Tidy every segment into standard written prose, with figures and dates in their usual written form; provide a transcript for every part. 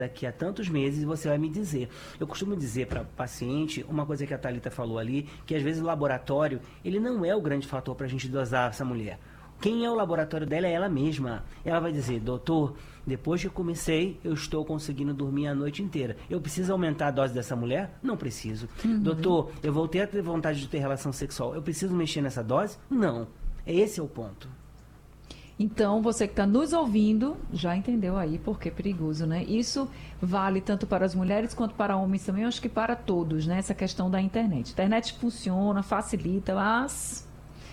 daqui a tantos meses você vai me dizer. Eu costumo dizer para paciente uma coisa que a Thalita falou ali, que às vezes o laboratório, ele não é o grande fator para a gente dosar essa mulher. Quem é o laboratório dela é ela mesma. Ela vai dizer, doutor, depois que eu comecei, eu estou conseguindo dormir a noite inteira. Eu preciso aumentar a dose dessa mulher? Não preciso. Doutor, eu voltei a ter vontade de ter relação sexual. Eu preciso mexer nessa dose? Não. Esse é o ponto. Então, você que está nos ouvindo, já entendeu aí por que é perigoso, né? Isso vale tanto para as mulheres quanto para homens também, eu acho que para todos, né? Essa questão da internet. A internet funciona, facilita, mas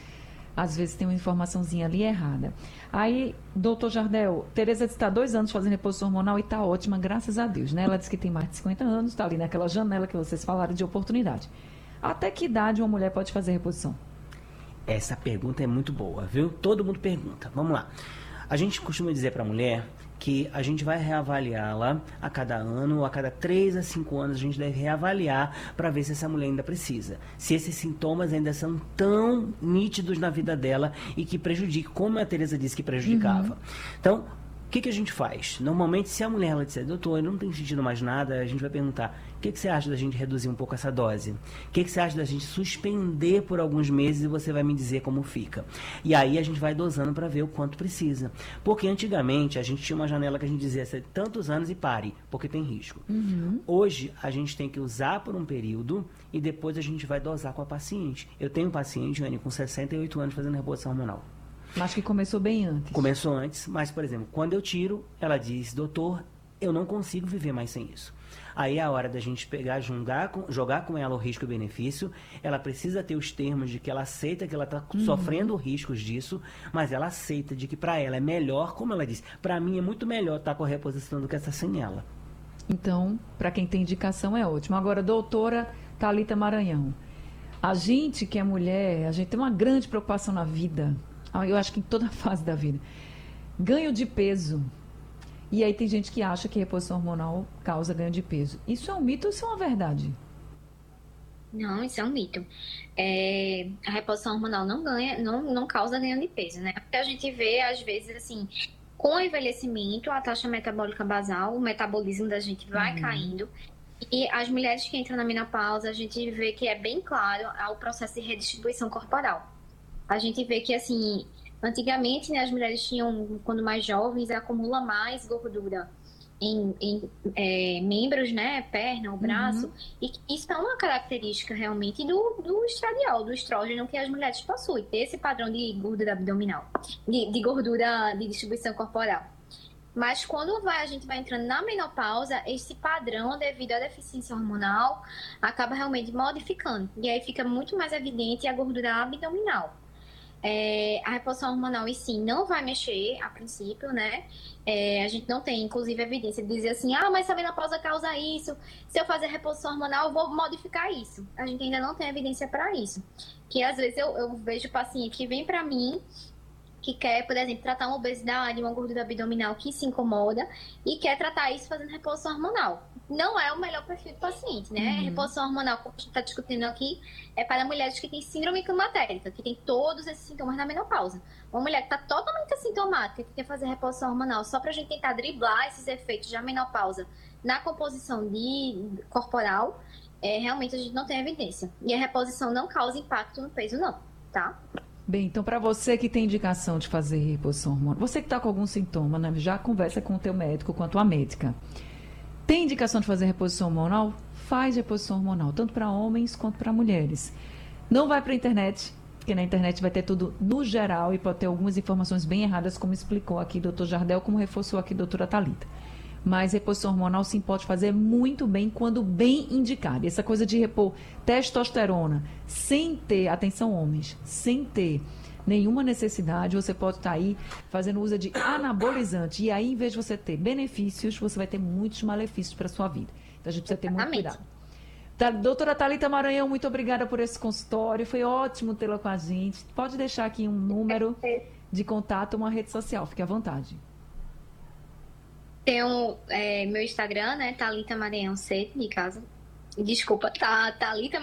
às vezes tem uma informaçãozinha ali errada. Aí, doutor Jardel, Tereza está há 2 anos fazendo reposição hormonal e está ótima, graças a Deus, né? Ela disse que tem mais de 50 anos, está ali naquela janela que vocês falaram de oportunidade. Até que idade uma mulher pode fazer reposição? Essa pergunta é muito boa, viu? Todo mundo pergunta. Vamos lá. A gente costuma dizer para a mulher que a gente vai reavaliá-la a cada ano, ou a cada 3 a 5 anos a gente deve reavaliar para ver se essa mulher ainda precisa. Se esses sintomas ainda são tão nítidos na vida dela e que prejudiquem, como a Tereza disse que prejudicava. Então, o que a gente faz? Normalmente, se a mulher ela disser, doutor, eu não tenho sentido mais nada, a gente vai perguntar, o que você acha da gente reduzir um pouco essa dose? O que você acha da gente suspender por alguns meses e você vai me dizer como fica? E aí a gente vai dosando para ver o quanto precisa. Porque antigamente a gente tinha uma janela que a gente dizia, tantos anos e pare, porque tem risco. Hoje a gente tem que usar por um período e depois a gente vai dosar com a paciente. Eu tenho um paciente, Anny, com 68 anos fazendo reposição hormonal. Acho que começou bem antes. Começou antes, mas, por exemplo, quando eu tiro, ela diz, doutor, eu não consigo viver mais sem isso. Aí é a hora da gente pegar, jogar com ela o risco e o benefício. Ela precisa ter os termos de que ela aceita que ela está sofrendo riscos disso, mas ela aceita de que para ela é melhor, como ela disse, para mim é muito melhor estar com a reposição do que estar sem ela. Então, para quem tem indicação é ótimo. Agora, doutora Thalita Maranhão, a gente que é mulher, a gente tem uma grande preocupação na vida. Eu acho que em toda fase da vida. Ganho de peso. E aí tem gente que acha que reposição hormonal causa ganho de peso. Isso é um mito ou isso é uma verdade? Não, isso é um mito. A reposição hormonal não causa ganho de peso, né? Porque a gente vê, às vezes, assim, com o envelhecimento, a taxa metabólica basal, o metabolismo da gente vai caindo. E as mulheres que entram na menopausa, a gente vê que é bem claro o processo de redistribuição corporal. A gente vê que, assim, antigamente, né, as mulheres tinham, quando mais jovens, acumula mais gordura em membros, né, perna, o braço, e isso é uma característica realmente do estradiol, do estrógeno que as mulheres possuem, ter esse padrão de gordura abdominal, de gordura de distribuição corporal. Mas quando a gente vai entrando na menopausa, esse padrão, devido à deficiência hormonal, acaba realmente modificando. E aí fica muito mais evidente a gordura abdominal. A reposição hormonal, e sim, não vai mexer a princípio, né? A gente não tem, inclusive, evidência de dizer assim, mas se a menopausa causa isso, se eu fazer reposição hormonal, eu vou modificar isso. A gente ainda não tem evidência para isso. Que às vezes eu vejo paciente que vem para mim, que quer, por exemplo, tratar uma obesidade, uma gordura abdominal que se incomoda e quer tratar isso fazendo reposição hormonal. Não é o melhor perfil do paciente, né? Reposição hormonal, como a gente está discutindo aqui, é para mulheres que têm síndrome climatérica, que tem todos esses sintomas na menopausa. Uma mulher que está totalmente assintomática, que quer fazer reposição hormonal só para a gente tentar driblar esses efeitos da menopausa na composição corporal, realmente a gente não tem evidência. E a reposição não causa impacto no peso, não, tá? Bem, então para você que tem indicação de fazer reposição hormonal, você que está com algum sintoma, né, já conversa com o teu médico, com a tua médica. Tem indicação de fazer reposição hormonal? Faz reposição hormonal, tanto para homens quanto para mulheres. Não vai para a internet, porque na internet vai ter tudo no geral e pode ter algumas informações bem erradas, como explicou aqui o doutor Jardel, como reforçou aqui a doutora Thalita. Mas reposição hormonal sim pode fazer muito bem quando bem indicada. Essa coisa de repor testosterona sem ter, atenção homens, sem ter nenhuma necessidade, você pode estar aí fazendo uso de anabolizante. E aí, em vez de você ter benefícios, você vai ter muitos malefícios para a sua vida. Então a gente precisa ter muito cuidado. Doutora Thalita Maranhão, muito obrigada por esse consultório. Foi ótimo tê-la com a gente. Pode deixar aqui um número de contato, uma rede social. Fique à vontade. Tem meu Instagram, né? Thalita Maranhão C, de casa. Desculpa, Thalita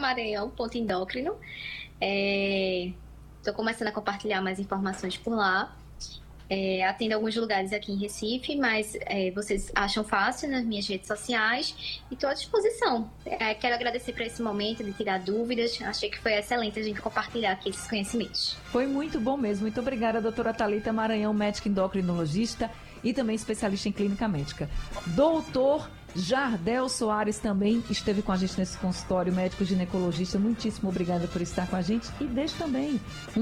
Maranhão.endócrino. Estou começando a compartilhar mais informações por lá. Atendo alguns lugares aqui em Recife, mas vocês acham fácil nas minhas redes sociais e estou à disposição. Quero agradecer por esse momento de tirar dúvidas. Achei que foi excelente a gente compartilhar aqui esses conhecimentos. Foi muito bom mesmo. Muito obrigada, doutora Thalita Maranhão, médica endocrinologista e também especialista em clínica médica. Doutor Jardel Soares também esteve com a gente nesse consultório, médico ginecologista. Muitíssimo obrigada por estar com a gente. E deixo também